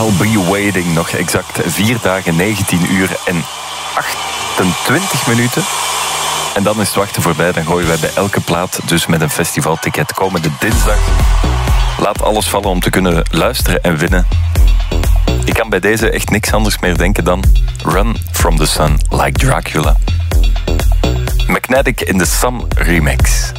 I'll be waiting. Nog exact 4 dagen, 19 uur en 28 minuten. En dan is het wachten voorbij. Dan gooien wij bij elke plaat dus met een festivalticket komende dinsdag. Laat alles vallen om te kunnen luisteren en winnen. Ik kan bij deze echt niks anders meer denken dan Run from the Sun like Dracula. Magnetic in the Sun remix.